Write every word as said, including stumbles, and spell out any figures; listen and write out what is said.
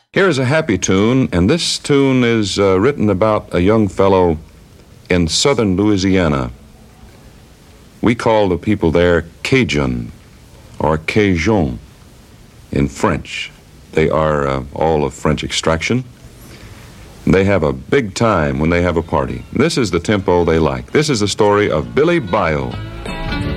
Here's a happy tune, and this tune is uh, written about a young fellow in southern Louisiana. We call the people there Cajun or Cajun in French. They are uh, all of French extraction. They have a big time when they have a party. This is the tempo they like. This is the story of Billy Bayou.